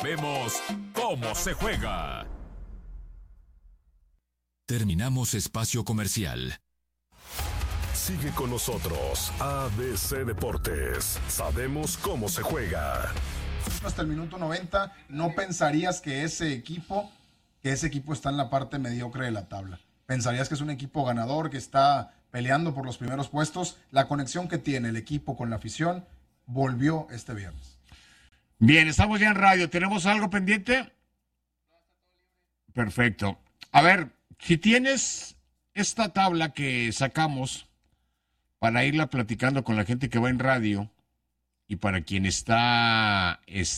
Vemos cómo se juega. Terminamos espacio comercial. Sigue con nosotros, ABC Deportes. Sabemos cómo se juega. Hasta el minuto 90, no pensarías que ese equipo está en la parte mediocre de la tabla. Pensarías que es un equipo ganador, que está peleando por los primeros puestos. La conexión que tiene el equipo con la afición volvió este viernes. Bien, estamos ya en radio. ¿Tenemos algo pendiente? Perfecto. A ver, si tienes esta tabla que sacamos para irla platicando con la gente que va en radio y para quien está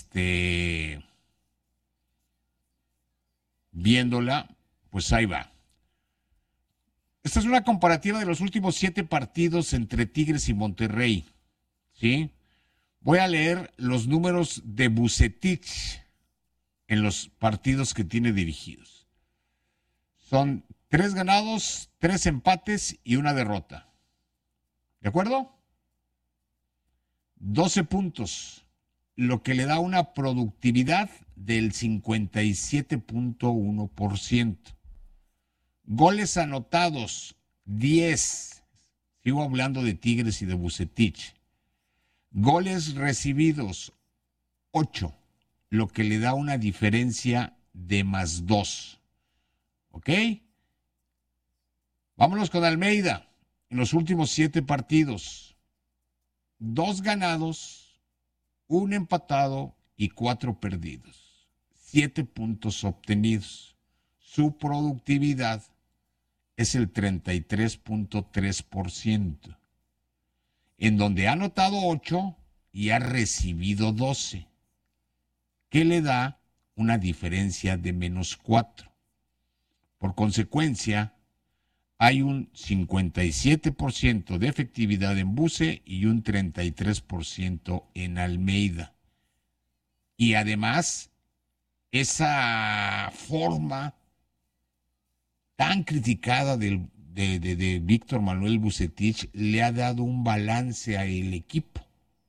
viéndola, pues ahí va. Esta es una comparativa de los últimos 7 partidos entre Tigres y Monterrey, ¿sí? Voy a leer los números de Vucetich en los partidos que tiene dirigidos. Son 3 ganados, 3 empates y 1 derrota. ¿De acuerdo? 12 puntos, lo que le da una productividad del 57.1%. Goles anotados, 10. Sigo hablando de Tigres y de Vucetich. Goles recibidos, 8, lo que le da una diferencia de +2. ¿Ok? Vámonos con Almeida. En los últimos 7 partidos, 2 ganados, 1 empatado y 4 perdidos. 7 puntos obtenidos. Su productividad es el 33.3%. En donde ha anotado 8 y ha recibido 12, que le da una diferencia de -4. Por consecuencia, hay un 57% de efectividad en Buce y un 33% en Almeida. Y además, esa forma tan criticada de Víctor Manuel Vucetich le ha dado un balance al equipo,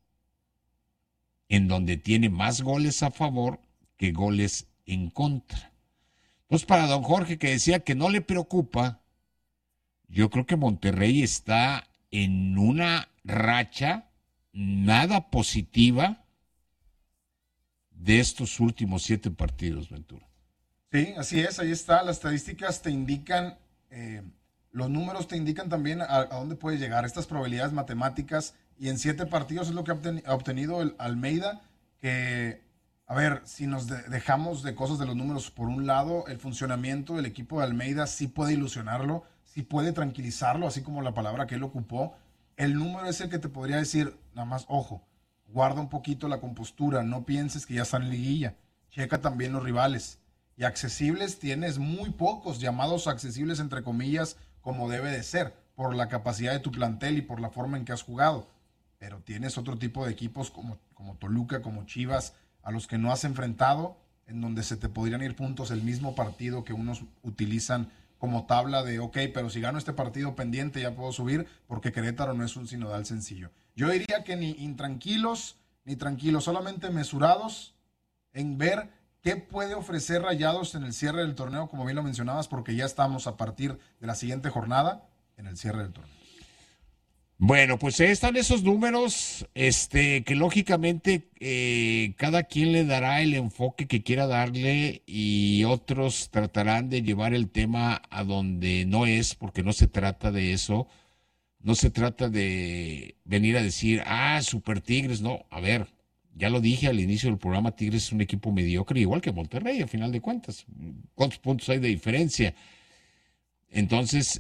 en donde tiene más goles a favor que goles en contra. Entonces, para don Jorge, que decía que no le preocupa, yo creo que Monterrey está en una racha nada positiva de estos últimos 7 partidos, Ventura. Sí, así es, ahí está. Las estadísticas te indican, los números te indican también a dónde puede llegar. Estas probabilidades matemáticas, y en 7 partidos es lo que ha obtenido el Almeida, que, a ver, si nos dejamos de cosas de los números por un lado, el funcionamiento del equipo de Almeida sí puede ilusionarlo, sí puede tranquilizarlo, así como la palabra que él ocupó. El número es el que te podría decir, nada más, ojo, guarda un poquito la compostura, no pienses que ya están en liguilla, checa también los rivales. Y accesibles tienes muy pocos, llamados accesibles entre comillas, como debe de ser, por la capacidad de tu plantel y por la forma en que has jugado. Pero tienes otro tipo de equipos como Toluca, como Chivas, a los que no has enfrentado, en donde se te podrían ir puntos el mismo partido que unos utilizan como tabla de, ok, pero si gano este partido pendiente ya puedo subir, porque Querétaro no es un sinodal sencillo. Yo diría que ni intranquilos, ni tranquilos, solamente mesurados en ver qué puede ofrecer Rayados en el cierre del torneo, como bien lo mencionabas, porque ya estamos a partir de la siguiente jornada en el cierre del torneo. Bueno, pues ahí están esos números, que lógicamente cada quien le dará el enfoque que quiera darle y otros tratarán de llevar el tema a donde no es, porque no se trata de eso, no se trata de venir a decir, Super Tigres, no, a ver, ya lo dije al inicio del programa, Tigres es un equipo mediocre, igual que Monterrey, a final de cuentas, ¿cuántos puntos hay de diferencia? Entonces,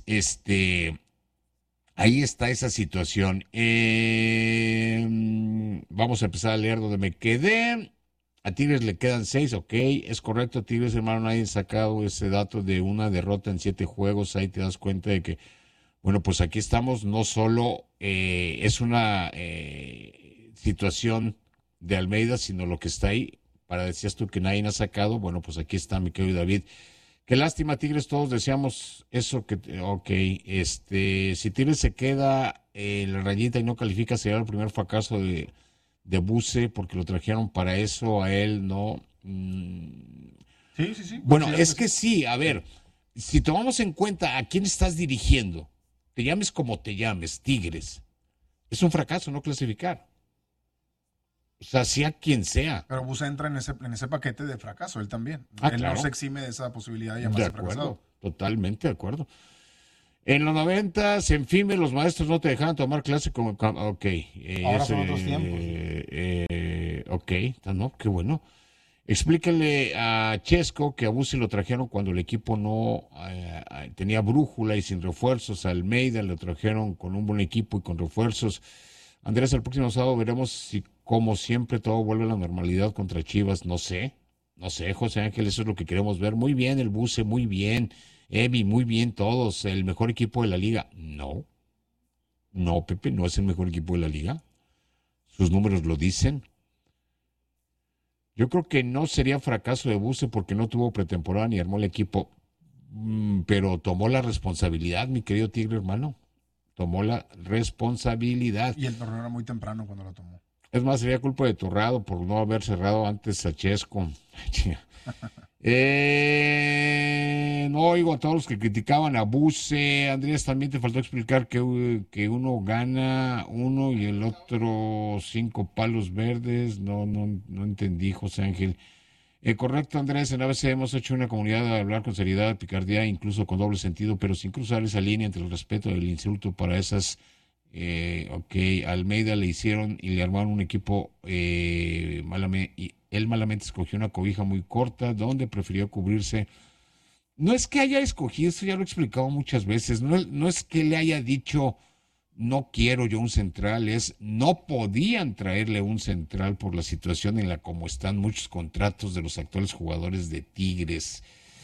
ahí está esa situación. Vamos a empezar a leer donde me quedé. A Tigres le quedan 6, ok, es correcto. Tigres, hermano, nadie ha sacado ese dato de una derrota en 7 juegos. Ahí te das cuenta de que, bueno, pues aquí estamos. No solo es una situación de Almeida, sino lo que está ahí. Para decías tú que nadie ha sacado. Bueno, pues aquí está, mi querido David. Qué lástima, Tigres, todos deseamos eso, si Tigres se queda en la rayita y no califica, sería el primer fracaso de Buce, porque lo trajeron para eso, a él, ¿no? Sí. Bueno, Considero es que sí, a ver, si tomamos en cuenta a quién estás dirigiendo, te llames como te llames, Tigres, es un fracaso no clasificar. O sea, sea quien sea. Pero Bus entra en ese paquete de fracaso, él también. Él Claro. no se exime de esa posibilidad de De llamarse acuerdo, fracasado. totalmente de acuerdo. En los 90, en FIME, los maestros no te dejaban tomar clase como... Ok. Ahora son otros tiempos. Ok, no, qué bueno. Explíquenle a Chesco que a Busi lo trajeron cuando el equipo no tenía brújula y sin refuerzos. A Almeida lo trajeron con un buen equipo y con refuerzos. Andrés, el próximo sábado veremos si, como siempre, todo vuelve a la normalidad contra Chivas. No sé, José Ángel, eso es lo que queremos ver. Muy bien el Buse, muy bien. Evi, muy bien todos. El mejor equipo de la liga. No, Pepe, no es el mejor equipo de la liga. Sus números lo dicen. Yo creo que no sería fracaso de Buse porque no tuvo pretemporada ni armó el equipo, pero tomó la responsabilidad, mi querido Tigre hermano. Tomó la responsabilidad. Y el torneo era muy temprano cuando lo tomó. Es más, sería culpa de Torrado por no haber cerrado antes a Chesco. No oigo a todos los que criticaban a Buse. Andrés, también te faltó explicar que uno gana uno y el otro 5 palos verdes. No entendí, José Ángel. Correcto, Andrés, en ABC hemos hecho una comunidad de hablar con seriedad, picardía, incluso con doble sentido, pero sin cruzar esa línea entre el respeto y el insulto para esas. Almeida le hicieron y le armaron un equipo y él malamente escogió una cobija muy corta donde prefirió cubrirse. No es que haya escogido, eso ya lo he explicado muchas veces, no es que le haya dicho no quiero yo un central, no podían traerle un central por la situación en la como están muchos contratos de los actuales jugadores de Tigres.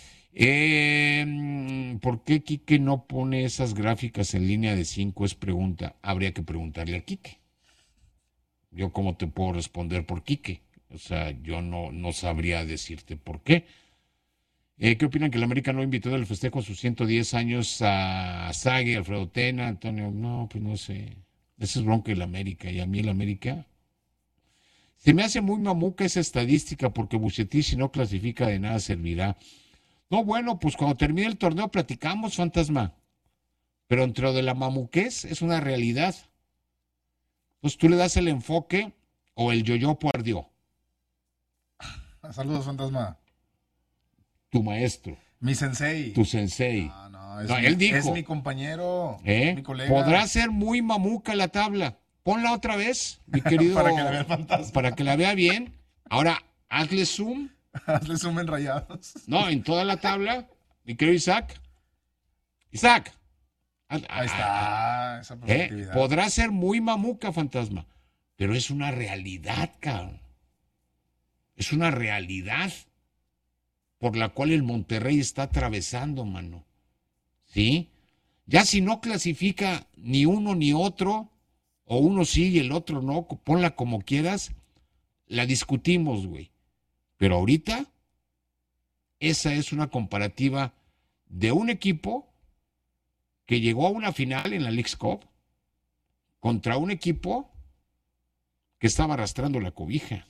¿Por qué Quique no pone esas gráficas en línea de 5? Es pregunta. Habría que preguntarle a Quique. Yo cómo te puedo responder por Quique. O sea, yo no sabría decirte por qué. ¿Qué opinan que el América no invitó del festejo a sus 110 años a Sague, Alfredo Tena, Antonio? No, pues no sé. Ese es bronca del América. Y a mí el América se me hace muy mamuca esa estadística porque Bucetich si no clasifica de nada servirá. No, bueno, pues cuando termine el torneo platicamos, fantasma. Pero dentro de la mamuquez es una realidad. Entonces tú le das el enfoque o el yoyopo ardió. Saludos, fantasma. Tu maestro. Mi sensei. Tu sensei. Él dijo. Es mi compañero, mi colega. Podrá ser muy mamuca la tabla. Ponla otra vez, mi querido. Para que la vea el fantasma. Para que la vea bien. Ahora, hazle zoom. Hazle zoom en rayados. No, en toda la tabla. Mi querido Isaac. Isaac. Ahí está, esa perspectividad. Podrá ser muy mamuca, fantasma. Pero es una realidad, cabrón. Es una realidad por la cual el Monterrey está atravesando, mano. ¿Sí? Ya si no clasifica ni uno ni otro, o uno sí y el otro no, ponla como quieras, la discutimos, güey. Pero ahorita, esa es una comparativa de un equipo que llegó a una final en la Leagues Cup contra un equipo que estaba arrastrando la cobija.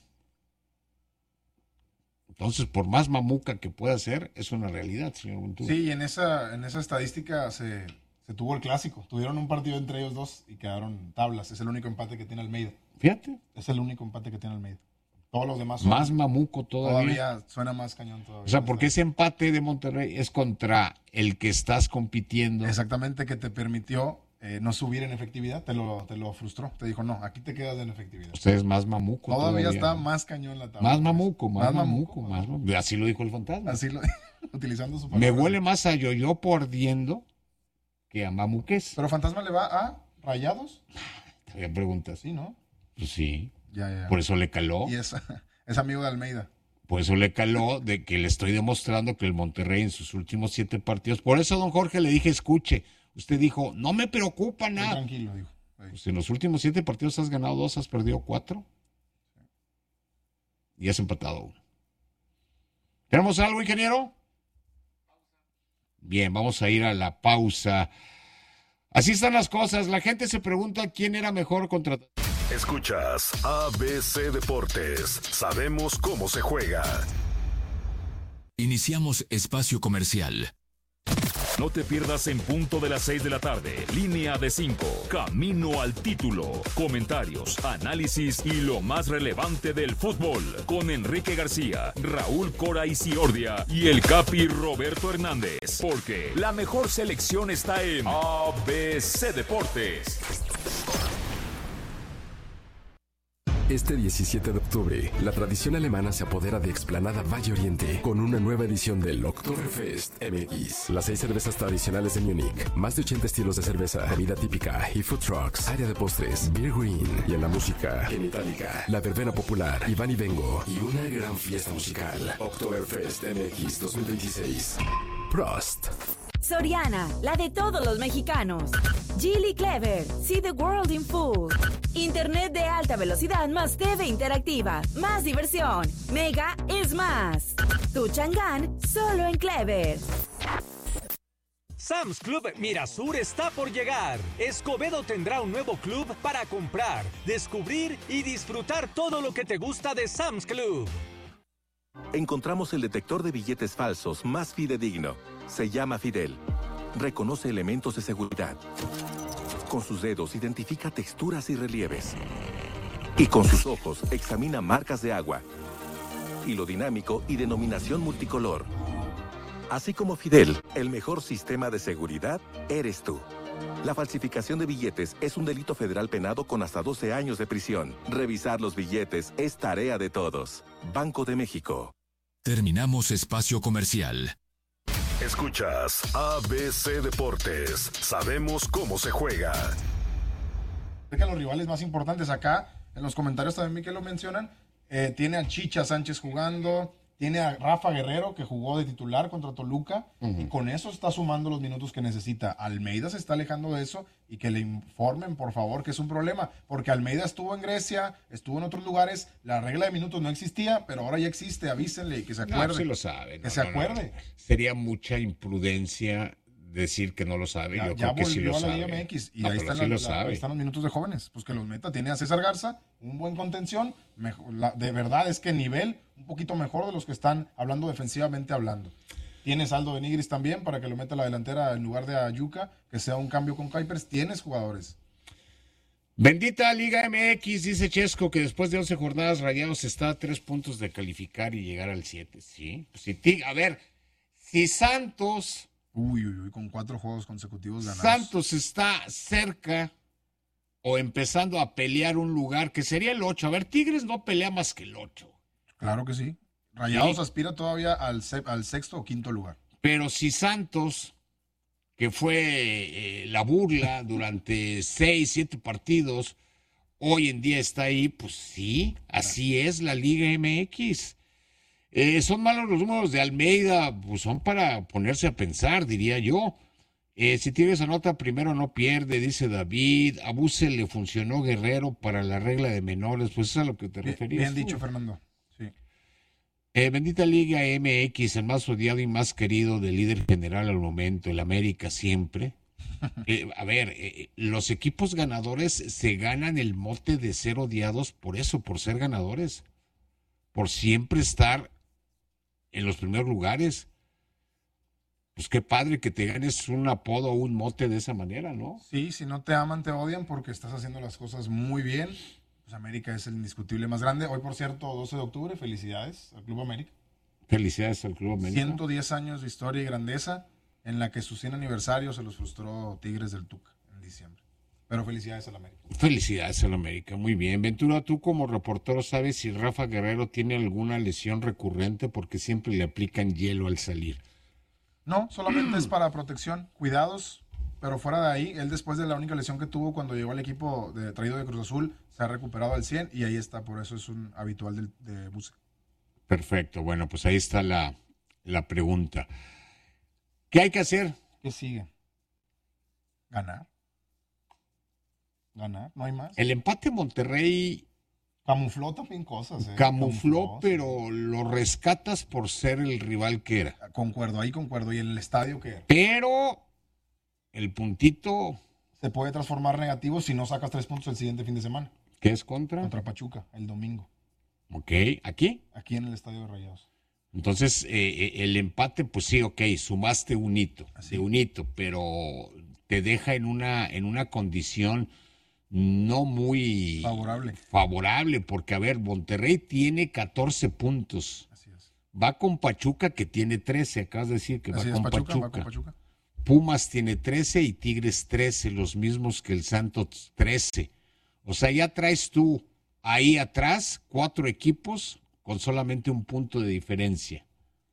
Entonces, por más mamuca que pueda ser, es una realidad, señor Ventura. Sí, y en esa estadística se tuvo el clásico. Tuvieron un partido entre ellos dos y quedaron tablas. Es el único empate que tiene Almeida. Fíjate. Es el único empate que tiene Almeida. Todos los demás son más mamuco todavía. Todavía suena más cañón todavía. O sea, porque ese empate de Monterrey es contra el que estás compitiendo. Exactamente, que te permitió no subir en efectividad, te lo frustró. Te dijo, no, aquí te quedas en efectividad. Usted es más mamuco todavía está más cañón la tabla. Más mamuco. Así lo dijo el fantasma. Así lo utilizando su palabra. Me huele más a yoyopo ardiendo que a mamuques. ¿Pero fantasma le va a Rayados? Te preguntas. Sí, ¿no? Pues sí. Ya. Por eso le caló. Y es amigo de Almeida. Por eso le caló de que le estoy demostrando que el Monterrey en sus últimos 7 partidos. Por eso, don Jorge, le dije, escuche. Usted dijo, no me preocupa nada. Tranquilo, dijo. Pues en los últimos 7 partidos has ganado 2, has perdido 4. Y has empatado 1. ¿Tenemos algo, ingeniero? Bien, vamos a ir a la pausa. Así están las cosas. La gente se pregunta quién era mejor contratado. Escuchas ABC Deportes. Sabemos cómo se juega. Iniciamos espacio comercial. No te pierdas en punto de las 6 de la tarde. Línea de 5. Camino al título. Comentarios, análisis y lo más relevante del fútbol. Con Enrique García, Raúl Cora Isiordia y el Capi Roberto Hernández. Porque la mejor selección está en ABC Deportes. Este 17 de octubre, la tradición alemana se apodera de Explanada Valle Oriente con una nueva edición del Oktoberfest MX. Las 6 cervezas tradicionales de Múnich, más de 80 estilos de cerveza, comida típica y food trucks, área de postres, beer green y en la música, Genitalica, la verbena popular, Iván y Vengo y una gran fiesta musical. Oktoberfest MX 2026. Prost. Soriana, la de todos los mexicanos. Geely Clever, see the world in full. Internet de alta velocidad más TV interactiva, más diversión. Mega es más. Tu Chang'an, solo en Clever. Sam's Club Mirasur está por llegar. Escobedo tendrá un nuevo club para comprar, descubrir y disfrutar todo lo que te gusta de Sam's Club. Encontramos el detector de billetes falsos más fidedigno. Se llama Fidel. Reconoce elementos de seguridad. Con sus dedos identifica texturas y relieves. Y con sus ojos examina marcas de agua. Hilo dinámico y denominación multicolor. Así como Fidel, el mejor sistema de seguridad eres tú. La falsificación de billetes es un delito federal penado con hasta 12 años de prisión. Revisar los billetes es tarea de todos. Banco de México. Terminamos espacio comercial. Escuchas ABC Deportes. Sabemos cómo se juega. Que los rivales más importantes acá, en los comentarios también vi que lo mencionan, tiene a Chicha Sánchez jugando, tiene a Rafa Guerrero que jugó de titular contra Toluca, y con eso está sumando los minutos que necesita. Almeida se está alejando de eso y que le informen, por favor, que es un problema, porque Almeida estuvo en Grecia, estuvo en otros lugares, la regla de minutos no existía, pero ahora ya existe, avísenle y que se acuerde. No, sí lo sabe. Que se acuerde. Sería mucha imprudencia decir que no lo sabe. Yo creo que sí lo sabe. Ya volvió a la Liga MX y ahí están los minutos de jóvenes. Pues que los meta. Tiene a César Garza, un buen contención. De verdad es que nivel un poquito mejor de los que están hablando defensivamente hablando. Tienes Aldo Benigris también para que lo meta a la delantera en lugar de Ayuca, que sea un cambio con Kuipers. Tienes jugadores. Bendita Liga MX, dice Chesco, que después de 11 jornadas Rayados está a 3 puntos de calificar y llegar al 7. Sí, pues a ver, si Santos... con 4 juegos consecutivos ganados. Santos está cerca o empezando a pelear un lugar que sería el 8. A ver, Tigres no pelea más que el 8. Claro que sí. Rayados aspira todavía al sexto o quinto lugar. Pero si Santos, que fue la burla durante 6, 7 partidos, hoy en día está ahí, pues sí, así es la Liga MX. Son malos los números de Almeida, pues son para ponerse a pensar, diría yo. Si Tigres anota primero no pierde, dice David. A Buse le funcionó Guerrero para la regla de menores, pues es a lo que te referías. Bien dicho, Fernando. Sí. Bendita Liga MX, el más odiado y más querido del líder general al momento, el América siempre. Los equipos ganadores se ganan el mote de ser odiados por eso, por ser ganadores, por siempre estar en los primeros lugares. Pues qué padre que te ganes un apodo o un mote de esa manera, ¿no? Sí, si no te aman, te odian porque estás haciendo las cosas muy bien. Pues América es el indiscutible más grande. Hoy, por cierto, 12 de octubre, felicidades al Club América. Felicidades al Club América. 110 años de historia y grandeza, en la que su 100 aniversario se los frustró Tigres del Tuca en diciembre. Pero felicidades al América. Felicidades al América, muy bien. Ventura, tú como reportero sabes si Rafa Guerrero tiene alguna lesión recurrente, porque siempre le aplican hielo al salir. No, solamente es para protección, cuidados, pero fuera de ahí, él después de la única lesión que tuvo cuando llegó al equipo traído de Cruz Azul, se ha recuperado al 100 y ahí está, por eso es un habitual de Buse. Perfecto, bueno, pues ahí está la pregunta. ¿Qué hay que hacer? ¿Qué sigue? Ganar, no hay más. El empate Monterrey... Camufló también cosas. Camufló, pero lo rescatas por ser el rival que era. Concuerdo. Y en el estadio que era. Pero el puntito... se puede transformar negativo si no sacas 3 puntos el siguiente fin de semana. ¿Qué es contra? Contra Pachuca, el domingo. Ok, ¿aquí? Aquí en el Estadio de Rayados. Entonces, el empate, pues sí, ok, sumaste un hito, pero te deja en una condición no muy favorable, porque, a ver, Monterrey tiene 14 puntos. Así es. Va con Pachuca, que tiene 13, acabas de decir que va con Pachuca. Va con Pachuca. Pumas tiene 13 y Tigres 13, los mismos que el Santos 13. O sea, ya traes tú ahí atrás 4 equipos con solamente un punto de diferencia.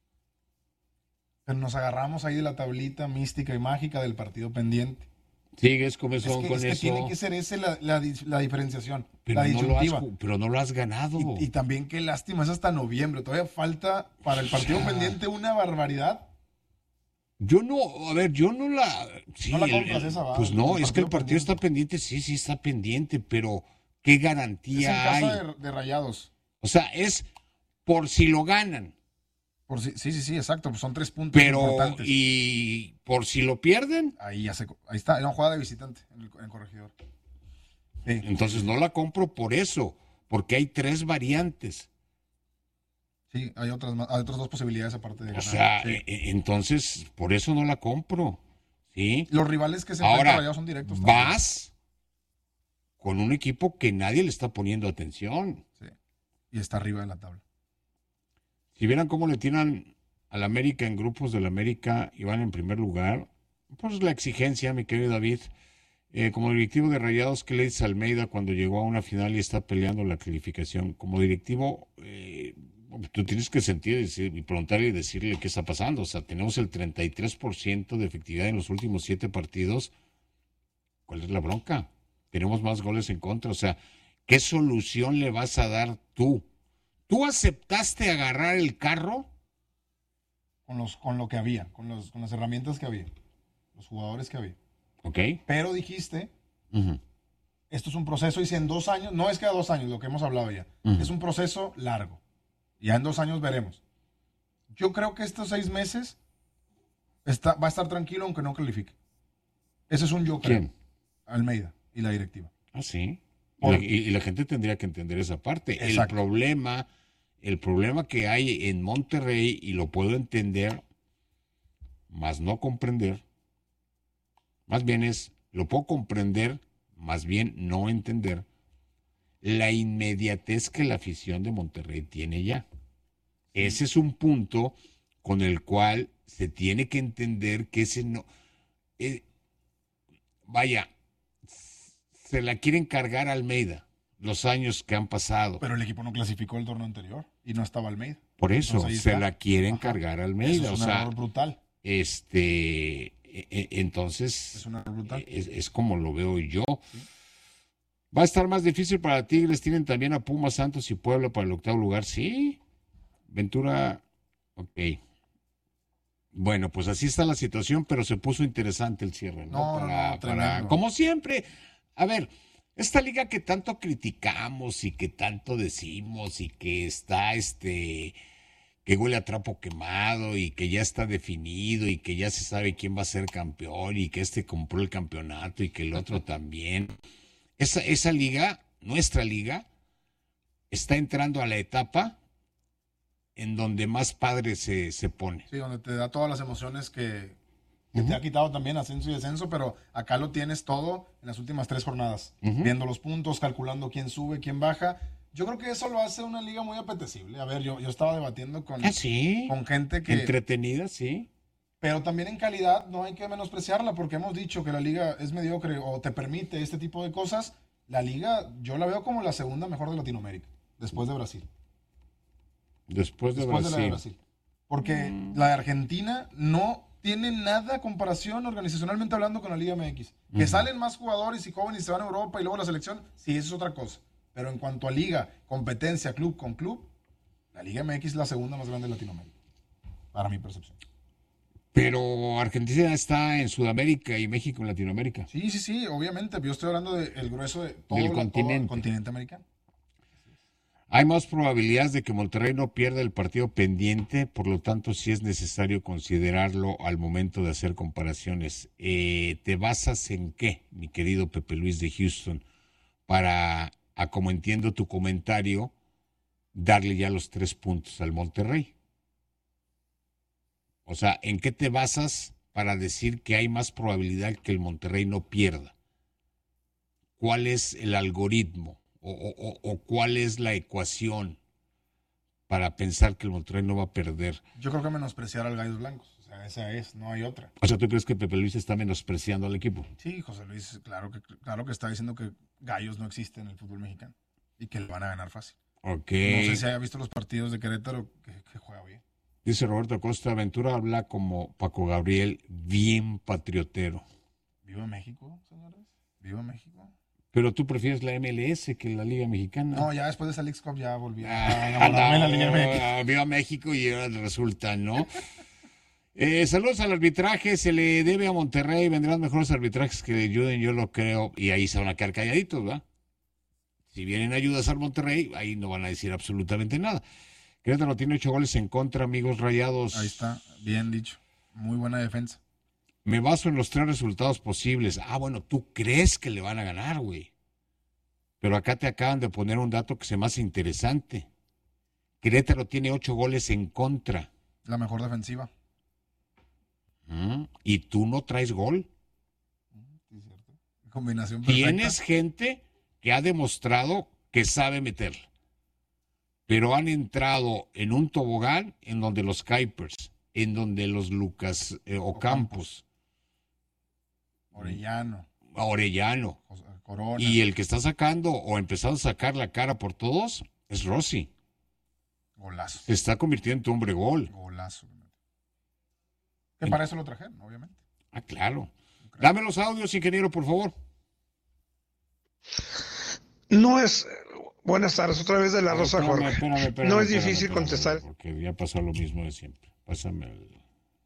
Pero nos agarramos ahí de la tablita mística y mágica del partido pendiente. Sigues con eso. Es que tiene que ser esa la diferenciación, pero la disyuntiva. Pero no lo has ganado. Y también qué lástima, es hasta noviembre. Todavía falta para el partido pendiente una barbaridad. Yo no la... Sí, no la compras esa, ¿va? Pues no, es que el partido está pendiente, sí está pendiente, pero ¿qué garantía hay? Es en casa de Rayados. O sea, es por si lo ganan. Sí, exacto, pues son 3 puntos importantes. Y por si lo pierden. Ahí está, era una jugada de visitante en el Corregidor. Sí. Entonces no la compro por eso, porque hay 3 variantes. Sí, hay otras 2 posibilidades aparte de ganar. O sea, entonces por eso no la compro. ¿Sí? Los rivales que se enfrentan Rayados son directos. Vas con un equipo que nadie le está poniendo atención. Sí. Y está arriba de la tabla. Si vieran cómo le tiran al América en grupos del América y van en primer lugar, pues la exigencia, mi querido David, como directivo de Rayados, ¿qué le dices a Almeida cuando llegó a una final y está peleando la calificación? Como directivo, tú tienes que sentir y preguntarle y decirle qué está pasando. O sea, tenemos el 33% de efectividad en los últimos 7 partidos. ¿Cuál es la bronca? Tenemos más goles en contra. O sea, ¿qué solución le vas a dar tú? ¿Tú aceptaste agarrar el carro? Con lo que había, con las herramientas que había, los jugadores que había. Ok. Pero dijiste, esto es un proceso, y si en 2 años, no es que a 2 años, lo que hemos hablado ya, es un proceso largo. Ya en 2 años veremos. Yo creo que estos 6 meses va a estar tranquilo aunque no califique. Ese es un yo creo. ¿Quién? Almeida y la directiva. Ah, sí. Y la gente tendría que entender esa parte. Exacto. El problema que hay en Monterrey, y lo puedo entender, más no comprender, más bien lo puedo comprender, más bien no entender, la inmediatez que la afición de Monterrey tiene ya. Ese es un punto con el cual se tiene que entender que ese no... se la quieren cargar a Almeida los años que han pasado. Pero el equipo no clasificó el torneo anterior y no estaba Almeida. Por eso, se la quieren cargar a Almeida. Eso es un error brutal. Entonces, es un error brutal. Es como lo veo yo. ¿Sí? Va a estar más difícil para Tigres. Tienen también a Pumas, Santos y Puebla para el 8º lugar. Sí. Ventura, ok. Bueno, pues así está la situación, pero se puso interesante el cierre, ¿no? Para como siempre. A ver, esta liga que tanto criticamos y que tanto decimos y que está que huele a trapo quemado y que ya está definido y que ya se sabe quién va a ser campeón y que compró el campeonato y que el otro también. Esa liga, nuestra liga, está entrando a la etapa en donde más padre se pone. Sí, donde te da todas las emociones que te ha quitado también ascenso y descenso, pero acá lo tienes todo en las últimas 3 jornadas, viendo los puntos, calculando quién sube, quién baja. Yo creo que eso lo hace una liga muy apetecible. A ver, yo estaba debatiendo con gente que... Entretenida, sí. Pero también en calidad no hay que menospreciarla, porque hemos dicho que la liga es mediocre o te permite este tipo de cosas. La liga yo la veo como la segunda mejor de Latinoamérica, después de Brasil. Después de la de Brasil. Porque la de Argentina no tiene nada comparación organizacionalmente hablando con la Liga MX. Que salen más jugadores y jóvenes y se van a Europa y luego a la selección, sí, eso es otra cosa. Pero en cuanto a liga, competencia, club con club, la Liga MX es la segunda más grande de Latinoamérica, para mi percepción. Pero Argentina está en Sudamérica y México en Latinoamérica. Sí, obviamente. Yo estoy hablando del grueso de todo el continente americano. Hay más probabilidades de que Monterrey no pierda el partido pendiente, por lo tanto sí es necesario considerarlo al momento de hacer comparaciones. ¿Te basas en qué, mi querido Pepe Luis de Houston, para a como entiendo tu comentario, darle ya los 3 puntos al Monterrey. O sea, ¿en qué te basas para decir que hay más probabilidad que el Monterrey no pierda? ¿Cuál es el algoritmo o cuál es la ecuación para pensar que el Monterrey no va a perder? Yo creo que menospreciar al Gallos Blancos. O sea, esa es, no hay otra. O sea, ¿tú crees que Pepe Luis está menospreciando al equipo? Sí, José Luis, claro que está diciendo que Gallos no existe en el fútbol mexicano y que le van a ganar fácil. Ok. No sé si haya visto los partidos de Querétaro que juega bien. Dice Roberto Acosta, Ventura habla como Paco Gabriel, bien patriotero. ¿Viva México, señores? ¿Viva México? Pero tú prefieres la MLS que la Liga Mexicana. No, ya después de esa Leagues Cup ya volví a enamorarme de la Liga Mexicana. Viva México y ahora resulta, ¿no? Saludos al arbitraje, se le debe a Monterrey, vendrán mejores arbitrajes que le ayuden, yo lo creo, y ahí se van a quedar calladitos, ¿va? Si vienen ayudas al Monterrey, ahí no van a decir absolutamente nada. Querétaro tiene 8 goles en contra, amigos rayados. Ahí está, bien dicho. Muy buena defensa. Me baso en los 3 resultados posibles. Bueno, tú crees que le van a ganar, güey. Pero acá te acaban de poner un dato que se me hace interesante. Querétaro tiene 8 goles en contra. La mejor defensiva. ¿Y tú no traes gol? Sí, cierto. Combinación perfecta. Tienes gente que ha demostrado que sabe meter. Pero han entrado en un tobogán en donde los Kuipers, en donde los Lucas Ocampos, Orellano, Corona. Y el que está sacando o empezando a sacar la cara por todos es Rossi. Golazo. Se está convirtiendo en tu hombre gol. Golazo. Que para eso lo trajeron, obviamente. Claro. Dame los audios, ingeniero, por favor. No es... Buenas tardes, otra vez de la Rosa Jorge. Espérame, no es difícil contestar. Porque ya pasó lo mismo de siempre. Pásame el...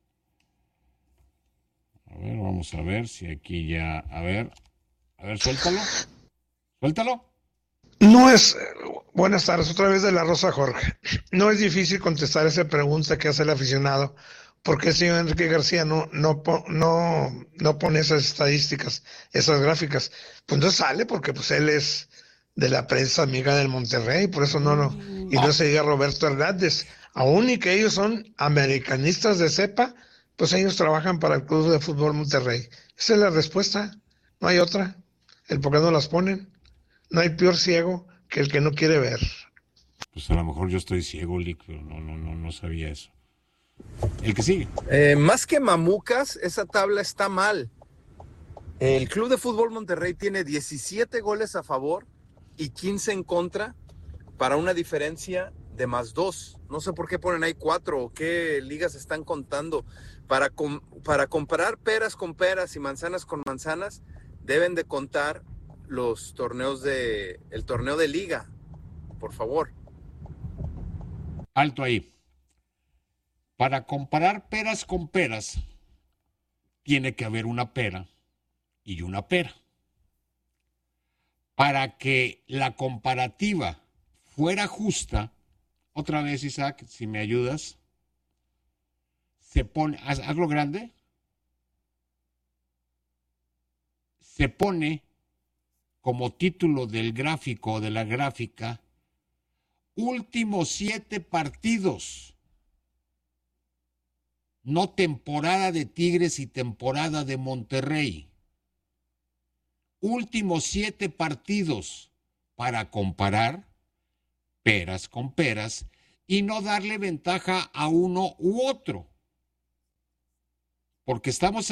A ver, vamos a ver si aquí ya... A ver, suéltalo. Suéltalo. No es... Buenas tardes, otra vez de la Rosa Jorge. No es difícil contestar esa pregunta que hace el aficionado. ¿Por qué el señor Enrique García no pone esas estadísticas, esas gráficas? Pues no sale porque pues él es de la prensa amiga del Monterrey, por eso y no se diga Roberto Hernández. Aún y que ellos son americanistas de cepa, pues ellos trabajan para el Club de Fútbol Monterrey. Esa es la respuesta, no hay otra. El por qué no las ponen. No hay peor ciego que el que no quiere ver. Pues a lo mejor yo estoy ciego, Lick, pero no sabía eso. El que sigue. Más que mamucas, esa tabla está mal. El Club de Fútbol Monterrey tiene 17 goles a favor y 15 en contra para una diferencia de +2. No sé por qué ponen ahí 4 o qué ligas están contando. Para comparar peras con peras y manzanas con manzanas, deben de contar los torneos el torneo de liga, por favor. Alto ahí. Para comparar peras con peras, tiene que haber una pera y una pera. Para que la comparativa fuera justa, otra vez, Isaac, si me ayudas, se pone, hazlo grande, se pone como título del gráfico o de la gráfica, últimos 7 partidos. No temporada de Tigres y temporada de Monterrey. Últimos 7 partidos para comparar peras con peras y no darle ventaja a uno u otro. Porque estamos